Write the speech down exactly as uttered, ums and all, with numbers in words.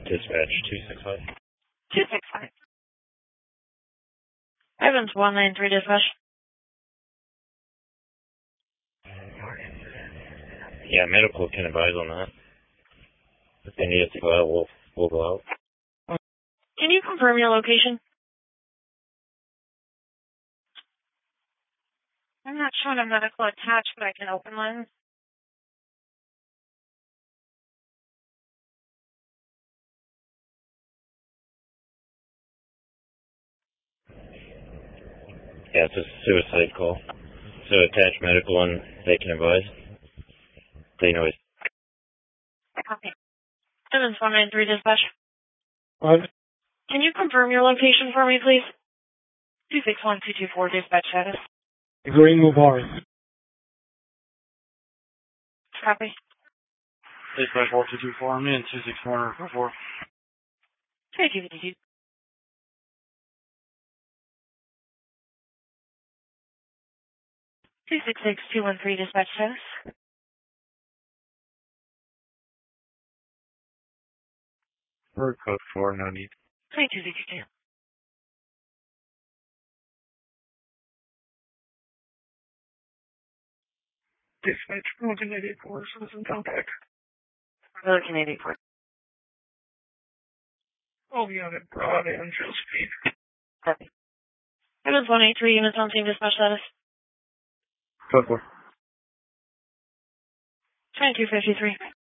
Dispatch two six five. two six five. Evans one nine three dispatch. Yeah, medical can advise on that. If they need us to go out, we'll, we'll go out. Can you confirm your location? I'm not showing a medical attached, but I can open one. Yeah, it's a suicide call. So attach medical and they can advise. They know it. Copy. Evans one nine three dispatch. What? Can you confirm your location for me, please? two six one two two four dispatch status. Green Mubarak. Copy. Dispatch four two two four, I'm in two six one four four. Thank you, thank you. two six six two one three dispatch status. Bird code four, no need. Thank you, thank you. Dispatch one eighty-four, citizen contact. We're looking at eight four. Oh, yeah, that broad and Josephine. Copy. Evans one eight three, units on scene dispatch status. Code four. twenty-two fifty-three.